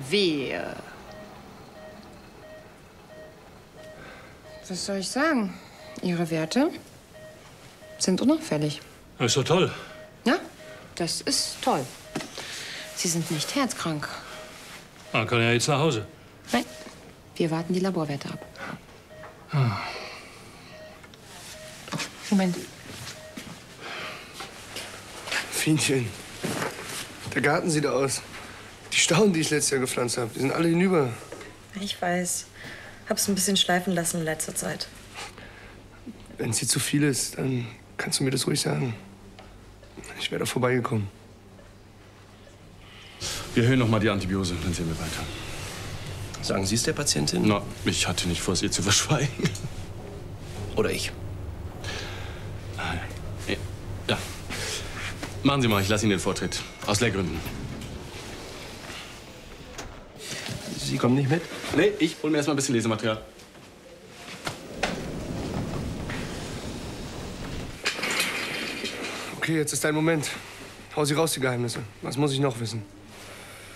Wehe. Was soll ich sagen? Ihre Werte sind unauffällig. Das ist doch toll. Ja, das ist toll. Sie sind nicht herzkrank. Man kann ja jetzt nach Hause. Nein, wir warten die Laborwerte ab. Ah. Moment. Fienchen, der Garten sieht aus. Die Stauden, die ich letztes Jahr gepflanzt habe, die sind alle hinüber. Ich weiß. Hab's ein bisschen schleifen lassen in letzter Zeit. Wenn es dir zu viel ist, dann kannst du mir das ruhig sagen. Ich wäre da vorbeigekommen. Wir erhöhen noch mal die Antibiose, dann sehen wir weiter. Sagen Sie es der Patientin? Na, ich hatte nicht vor, es ihr zu verschweigen. Oder ich? Ja. Machen Sie mal, ich lasse Ihnen den Vortritt. Aus Lehrgründen. Sie kommen nicht mit? Nee, ich hol mir erst mal ein bisschen Lesematerial. Okay, jetzt ist dein Moment. Hau sie raus, die Geheimnisse. Was muss ich noch wissen?